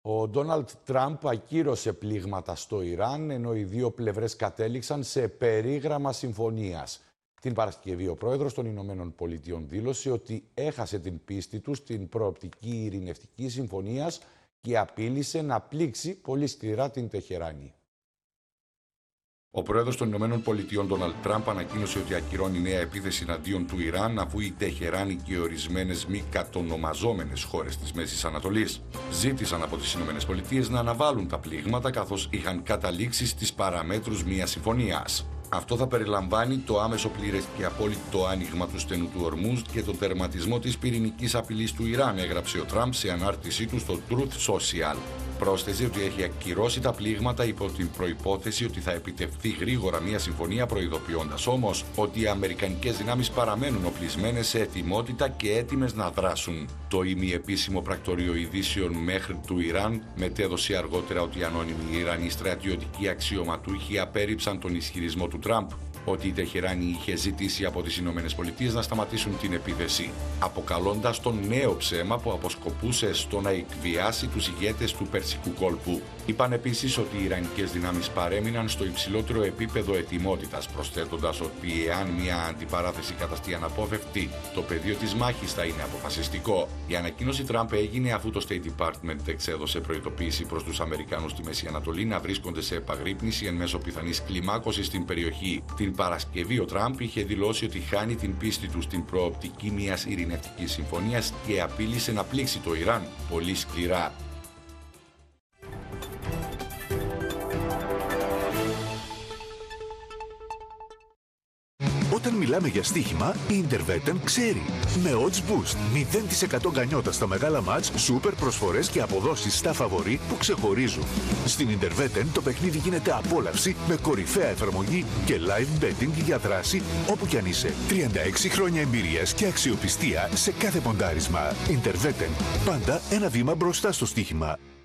Ο Ντόναλντ Τραμπ ακύρωσε πλήγματα στο Ιράν, ενώ οι δύο πλευρές κατέληξαν σε περίγραμμα συμφωνίας. Την Παρασκευή, ο πρόεδρος των Ηνωμένων Πολιτειών δήλωσε ότι έχασε την πίστη του στην προοπτική ειρηνευτική συμφωνίας και απείλησε να πλήξει πολύ σκληρά την Τεχεράνη. Ο πρόεδρος των Ηνωμένων Πολιτειών, Ντόναλντ Τραμπ, ανακοίνωσε ότι ακυρώνει νέα επίθεση εναντίον του Ιράν, αφού η Τεχεράνη και ορισμένες μη κατονομαζόμενες χώρες της Μέσης Ανατολής ζήτησαν από τις Ηνωμένες Πολιτείες να αναβάλουν τα πλήγματα, καθώς είχαν καταλήξει στις παραμέτρους μιας συμφωνίας. Αυτό θα περιλαμβάνει το άμεσο πλήρες και απόλυτο άνοιγμα του στενού του Ορμούζ και τον τερματισμό της πυρηνικής απειλής του Ιράν, έγραψε ο Τραμπ σε ανάρτησή του στο Truth Social. Πρόσθεσε ότι έχει ακυρώσει τα πλήγματα υπό την προϋπόθεση ότι θα επιτευχθεί γρήγορα μια συμφωνία, προειδοποιώντας όμως ότι οι αμερικανικές δυνάμεις παραμένουν οπλισμένες σε ετοιμότητα και έτοιμες να δράσουν. Το ημιεπίσημο πρακτορείο ειδήσεων Μέχρι του Ιράν μετέδωσε αργότερα ότι οι ανώνυμοι Ιρανοί στρατιωτικοί αξιωματούχοι απέρριψαν τον ισχυρισμό του Τραμπ ότι η Τεχεράνη είχε ζητήσει από τις Ηνωμένες Πολιτείες να σταματήσουν την επίθεση, αποκαλώντας τον νέο ψέμα που αποσκοπούσε στο να εκβιάσει τους ηγέτες του Περσικού κόλπου. Είπαν επίσης ότι οι Ιρανικές δυνάμεις παρέμειναν στο υψηλότερο επίπεδο ετοιμότητας, προσθέτοντας ότι εάν μια αντιπαράθεση καταστεί αναπόφευκτη, το πεδίο της μάχης θα είναι αποφασιστικό. Η ανακοίνωση Τραμπ έγινε αφού το State Department εξέδωσε προειδοποίηση προς τους Αμερικανούς στη Μέση Ανατολή να βρίσκονται σε επαγρύπνηση εν μέσω πιθανής κλιμάκωσης στην περιοχή. Την Παρασκευή, ο Τραμπ είχε δηλώσει ότι χάνει την πίστη του στην προοπτική μιας ειρηνευτικής συμφωνίας και απείλησε να πλήξει το Ιράν πολύ σκληρά. Όταν μιλάμε για στοίχημα, η Interveten ξέρει. Με odds boost, 0% γκανιότα στα μεγάλα μάτς, σούπερ προσφορές και αποδόσεις στα φαβορί που ξεχωρίζουν. Στην Interveten το παιχνίδι γίνεται απόλαυση με κορυφαία εφαρμογή και live betting για δράση όπου κι αν είσαι. 36 χρόνια εμπειρίας και αξιοπιστία σε κάθε ποντάρισμα. Interveten, πάντα ένα βήμα μπροστά στο στοίχημα.